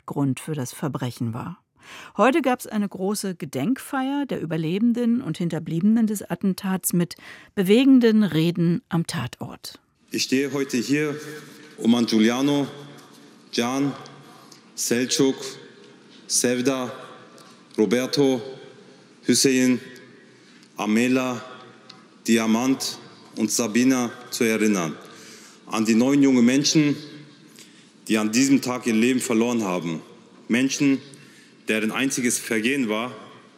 Hauptgrund für das Verbrechen war. Heute gab es eine große Gedenkfeier der Überlebenden und Hinterbliebenen des Attentats mit bewegenden Reden am Tatort. Ich stehe heute hier, um an Giuliano, Can, Selçuk, Sevda, Roberto, Hüseyin, Amela, Diamant und Sabina zu erinnern. An die 9 junge Menschen, die an diesem Tag ihr Leben verloren haben. Menschen, deren einziges Vergehen war,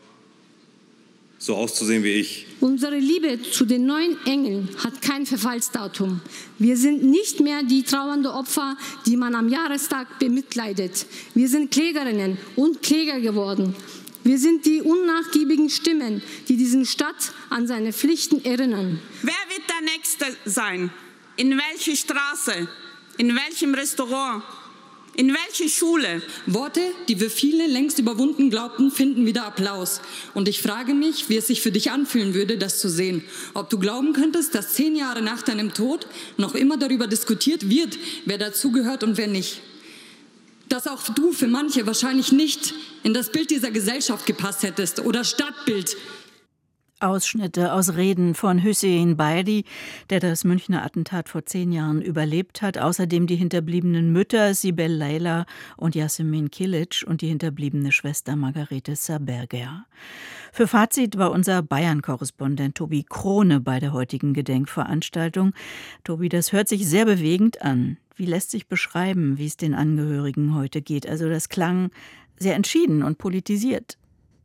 so auszusehen wie ich. Unsere Liebe zu den 9 Engeln hat kein Verfallsdatum. Wir sind nicht mehr die trauernde Opfer, die man am Jahrestag bemitleidet. Wir sind Klägerinnen und Kläger geworden. Wir sind die unnachgiebigen Stimmen, die diesen Staat an seine Pflichten erinnern. Wer wird der Nächste sein? In welche Straße? In welchem Restaurant? In welche Schule? Worte, die wir viele längst überwunden glaubten, finden wieder Applaus. Und ich frage mich, wie es sich für dich anfühlen würde, das zu sehen. Ob du glauben könntest, dass 10 Jahre nach deinem Tod noch immer darüber diskutiert wird, wer dazugehört und wer nicht. Dass auch du für manche wahrscheinlich nicht in das Bild dieser Gesellschaft gepasst hättest oder Stadtbild. Ausschnitte aus Reden von Hüseyin Baydi, der das Münchner Attentat vor 10 Jahren überlebt hat. Außerdem die hinterbliebenen Mütter Sibel Leyla und Yasemin Kilic und die hinterbliebene Schwester Margarete Saberger. Für Fazit war unser Bayern-Korrespondent Tobi Krone bei der heutigen Gedenkveranstaltung. Tobi, das hört sich sehr bewegend an. Wie lässt sich beschreiben, wie es den Angehörigen heute geht? Also das klang sehr entschieden und politisiert.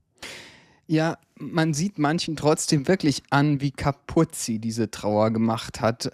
Ja, man sieht manchen trotzdem wirklich an, wie kaputt sie diese Trauer gemacht hat.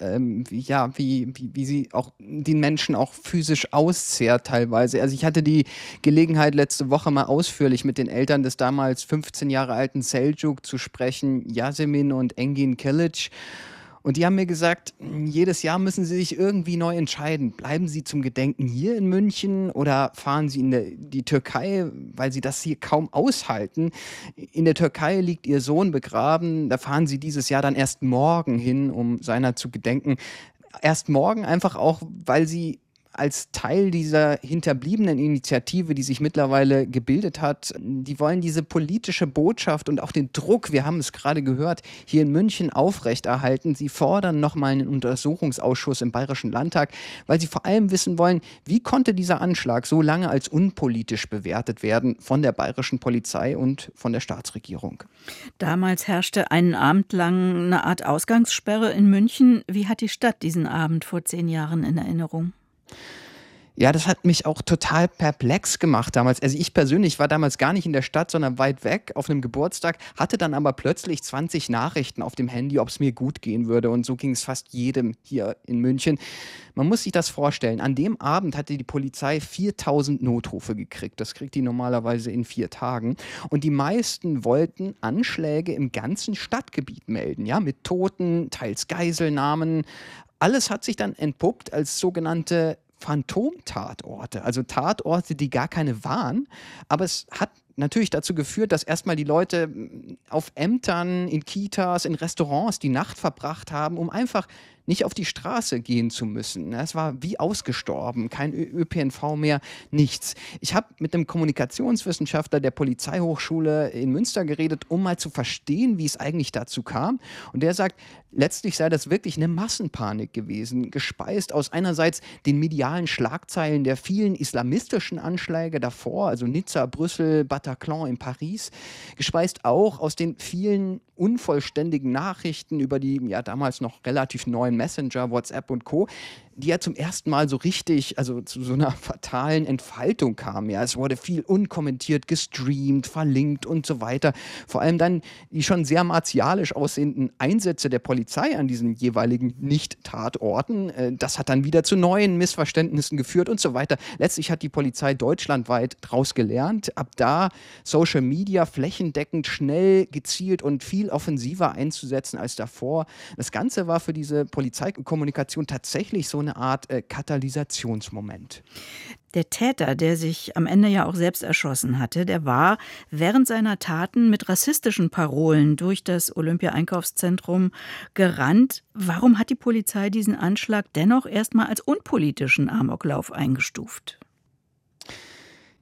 Wie sie auch den Menschen auch physisch auszehrt teilweise. Also ich hatte die Gelegenheit, letzte Woche mal ausführlich mit den Eltern des damals 15 Jahre alten Selçuk zu sprechen, Yasemin und Engin Kilic. Und die haben mir gesagt, jedes Jahr müssen sie sich irgendwie neu entscheiden. Bleiben sie zum Gedenken hier in München oder fahren sie in die Türkei, weil sie das hier kaum aushalten. In der Türkei liegt ihr Sohn begraben. Da fahren sie dieses Jahr dann erst morgen hin, um seiner zu gedenken. Erst morgen einfach auch, weil sie als Teil dieser hinterbliebenen Initiative, die sich mittlerweile gebildet hat, die wollen diese politische Botschaft und auch den Druck, wir haben es gerade gehört, hier in München aufrechterhalten. Sie fordern nochmal einen Untersuchungsausschuss im Bayerischen Landtag, weil sie vor allem wissen wollen, wie konnte dieser Anschlag so lange als unpolitisch bewertet werden von der bayerischen Polizei und von der Staatsregierung. Damals herrschte einen Abend lang eine Art Ausgangssperre in München. Wie hat die Stadt diesen Abend vor 10 Jahren in Erinnerung? Ja, das hat mich auch total perplex gemacht damals. Also ich persönlich war damals gar nicht in der Stadt, sondern weit weg auf einem Geburtstag, hatte dann aber plötzlich 20 Nachrichten auf dem Handy, ob es mir gut gehen würde. Und so ging es fast jedem hier in München. Man muss sich das vorstellen. An dem Abend hatte die Polizei 4000 Notrufe gekriegt. Das kriegt die normalerweise in 4 Tagen. Und die meisten wollten Anschläge im ganzen Stadtgebiet melden, ja, mit Toten, teils Geiselnahmen. Alles hat sich dann entpuppt als sogenannte Phantomtatorte, also Tatorte, die gar keine waren, aber es hat natürlich dazu geführt, dass erstmal die Leute auf Ämtern, in Kitas, in Restaurants die Nacht verbracht haben, um einfach nicht auf die Straße gehen zu müssen. Es war wie ausgestorben, kein ÖPNV mehr, nichts. Ich habe mit einem Kommunikationswissenschaftler der Polizeihochschule in Münster geredet, um mal zu verstehen, wie es eigentlich dazu kam. Und der sagt, letztlich sei das wirklich eine Massenpanik gewesen, gespeist aus einerseits den medialen Schlagzeilen der vielen islamistischen Anschläge davor, also Nizza, Brüssel, Bataclan in Paris, gespeist auch aus den vielen unvollständigen Nachrichten über die ja damals noch relativ neuen Messenger, WhatsApp und Co., die ja zum ersten Mal so richtig, also zu so einer fatalen Entfaltung kamen. Ja, es wurde viel unkommentiert gestreamt, verlinkt und so weiter. Vor allem dann die schon sehr martialisch aussehenden Einsätze der Polizei an diesen jeweiligen Nicht-Tatorten. Das hat dann wieder zu neuen Missverständnissen geführt und so weiter. Letztlich hat die Polizei deutschlandweit daraus gelernt, ab da Social Media flächendeckend, schnell, gezielt und viel offensiver einzusetzen als davor. Das Ganze war für diese Polizeikommunikation tatsächlich so eine Art Katalysationsmoment. Der Täter, der sich am Ende ja auch selbst erschossen hatte, der war während seiner Taten mit rassistischen Parolen durch das Olympia-Einkaufszentrum gerannt. Warum hat die Polizei diesen Anschlag dennoch erstmal als unpolitischen Amoklauf eingestuft?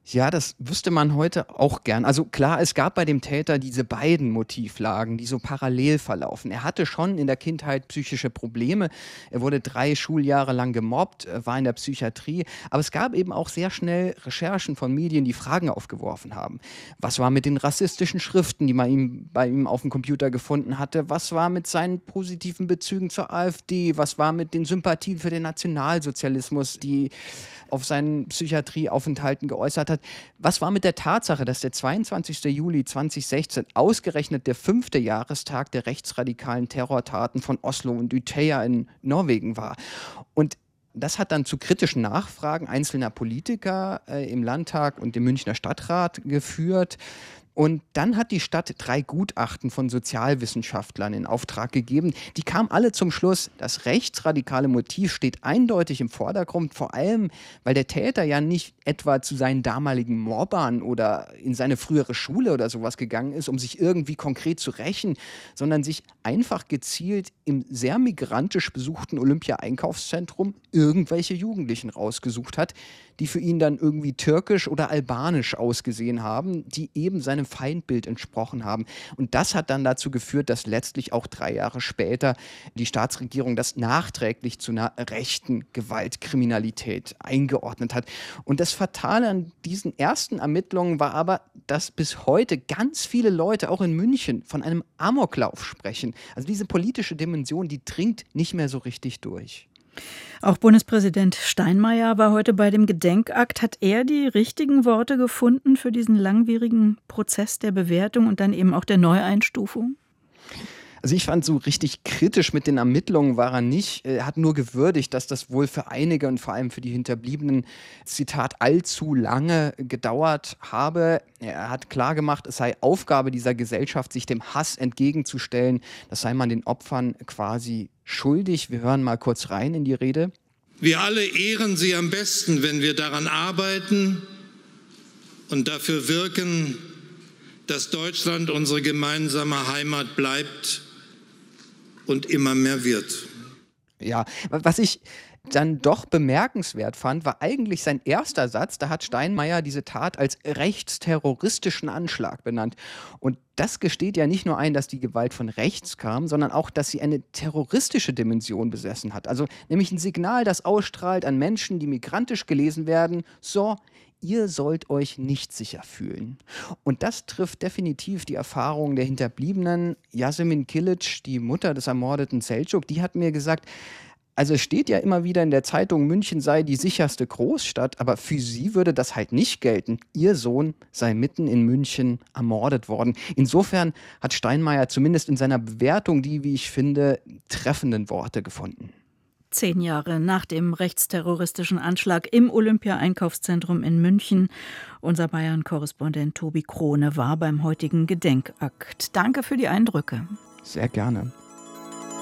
Ja, das wüsste man heute auch gern. Also klar, es gab bei dem Täter diese beiden Motivlagen, die so parallel verlaufen. Er hatte schon in der Kindheit psychische Probleme. Er wurde 3 Schuljahre lang gemobbt, war in der Psychiatrie. Aber es gab eben auch sehr schnell Recherchen von Medien, die Fragen aufgeworfen haben. Was war mit den rassistischen Schriften, die man bei ihm auf dem Computer gefunden hatte? Was war mit seinen positiven Bezügen zur AfD? Was war mit den Sympathien für den Nationalsozialismus, die auf seinen Psychiatrieaufenthalten geäußert hat? Was war mit der Tatsache, dass der 22. Juli 2016 ausgerechnet der 5. Jahrestag der rechtsradikalen Terrortaten von Oslo und Utøya in Norwegen war? Und das hat dann zu kritischen Nachfragen einzelner Politiker im Landtag und im Münchner Stadtrat geführt. Und dann hat die Stadt 3 Gutachten von Sozialwissenschaftlern in Auftrag gegeben. Die kamen alle zum Schluss, das rechtsradikale Motiv steht eindeutig im Vordergrund, vor allem, weil der Täter ja nicht etwa zu seinen damaligen Mobbern oder in seine frühere Schule oder sowas gegangen ist, um sich irgendwie konkret zu rächen, sondern sich einfach gezielt im sehr migrantisch besuchten Olympia-Einkaufszentrum irgendwelche Jugendlichen rausgesucht hat, die für ihn dann irgendwie türkisch oder albanisch ausgesehen haben, die eben seinem Feindbild entsprochen haben. Und das hat dann dazu geführt, dass letztlich auch 3 Jahre später die Staatsregierung das nachträglich zu einer rechten Gewaltkriminalität eingeordnet hat. Und das Fatale an diesen ersten Ermittlungen war aber, dass bis heute ganz viele Leute, auch in München, von einem Amoklauf sprechen. Also diese politische Dimension, die dringt nicht mehr so richtig durch. Auch Bundespräsident Steinmeier war heute bei dem Gedenkakt. Hat er die richtigen Worte gefunden für diesen langwierigen Prozess der Bewertung und dann eben auch der Neueinstufung? Also ich fand, so richtig kritisch mit den Ermittlungen war er nicht. Er hat nur gewürdigt, dass das wohl für einige und vor allem für die Hinterbliebenen, Zitat, allzu lange gedauert habe. Er hat klargemacht, es sei Aufgabe dieser Gesellschaft, sich dem Hass entgegenzustellen. Das sei man den Opfern quasi schuldig. Wir hören mal kurz rein in die Rede. Wir alle ehren sie am besten, wenn wir daran arbeiten und dafür wirken, dass Deutschland unsere gemeinsame Heimat bleibt und immer mehr wird. Ja, was ich dann doch bemerkenswert fand, war eigentlich sein erster Satz. Da hat Steinmeier diese Tat als rechtsterroristischen Anschlag benannt. Und das gesteht ja nicht nur ein, dass die Gewalt von rechts kam, sondern auch, dass sie eine terroristische Dimension besessen hat. Also nämlich ein Signal, das ausstrahlt an Menschen, die migrantisch gelesen werden, so, ihr sollt euch nicht sicher fühlen. Und das trifft definitiv die Erfahrungen der Hinterbliebenen. Yasemin Kilic, die Mutter des ermordeten Selçuk, die hat mir gesagt, also es steht ja immer wieder in der Zeitung, München sei die sicherste Großstadt, aber für sie würde das halt nicht gelten. Ihr Sohn sei mitten in München ermordet worden. Insofern hat Steinmeier zumindest in seiner Bewertung die, wie ich finde, treffenden Worte gefunden. 10 Jahre nach dem rechtsterroristischen Anschlag im Olympia-Einkaufszentrum in München. Unser Bayern-Korrespondent Tobi Krone war beim heutigen Gedenkakt. Danke für die Eindrücke. Sehr gerne.